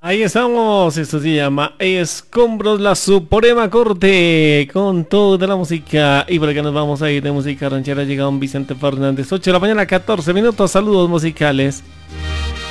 Ahí estamos, esto se llama Escombros, la Suprema Corte, con toda la música. Y por acá nos vamos a ir de música ranchera. Llega don Vicente Fernández, 8 de la mañana, 14 minutos. Saludos musicales.